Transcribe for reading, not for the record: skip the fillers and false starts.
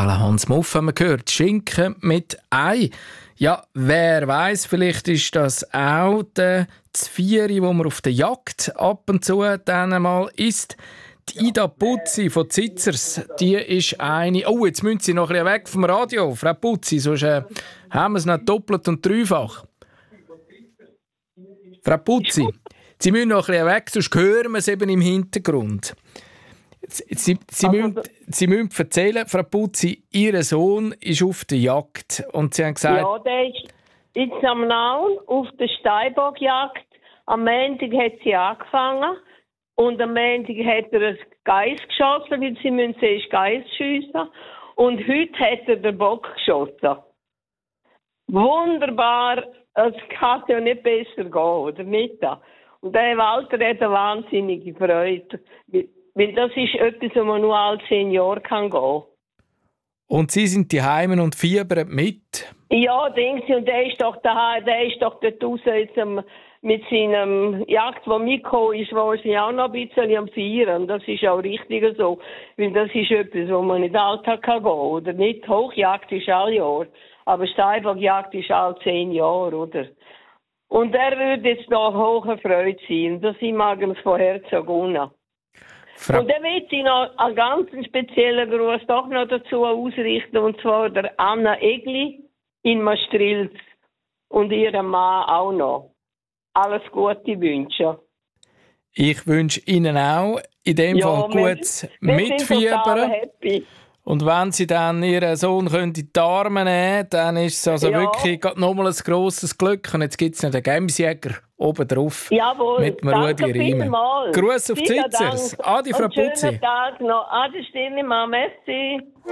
à la Hans Muff haben wir gehört. Schinken mit Ei. Ja, wer weiss, vielleicht ist das auch der Zvieri, wo man auf der Jagd ab und zu dann mal isst. Die Ida Putzi von Zitzers, die ist eine... Oh, jetzt müssen Sie noch ein bisschen weg vom Radio, Frau Putzi, sonst haben wir es nicht doppelt und dreifach. Frau Putzi, Sie müssen noch ein bisschen weg, sonst hören wir es eben im Hintergrund. Sie müssen erzählen, Frau Putzi, Ihr Sohn ist auf der Jagd und Sie haben gesagt... Ja, der ist jetzt am Nauen auf der Steinbockjagd. Am Montag hat sie angefangen und am Montag hat er ein Geiss geschossen, weil sie müssen zuerst Geiss schiessen. Und heute hat er den Bock geschossen. Wunderbar, es kann ja nicht besser gehen, oder nicht? Und der Walter hat eine wahnsinnige Freude. Weil das ist etwas, wo man nur alle 10 Jahre gehen kann. Und Sie sind die Heimen und fiebern mit? Ja, denke ich. Und der ist doch dort draussen jetzt mit seinem Jagd, der mitgekommen ist, wahrscheinlich auch noch ein bisschen am Feiern. Das ist auch richtig so. Weil das ist etwas, wo man nicht Alltag gehen kann. Oder nicht? Hochjagd ist alle Jahr. Aber Steinbockjagd ist alle 10 Jahre, oder? Und er würde jetzt da hohe Freude sein. Das mag ihm von Herzen gönnen. Und dann will ich noch einen ganz speziellen Gruß doch noch dazu ausrichten, und zwar der Anna Egli in Maastricht und ihrem Mann auch noch. Alles Gute wünschen. Ich wünsche Ihnen auch in dem Fall gutes Mitfiebern. Und wenn Sie dann Ihren Sohn in die Arme nehmen können, dann ist es also wirklich nochmal ein grosses Glück. Und jetzt gibt es noch den Gemsjäger oben drauf. Jawohl, mit dem Rudi Riemen. Gruß auf Zitzers. Adi, Frau Putzi. Schönen Tag noch. Adi, Stirni, Merci.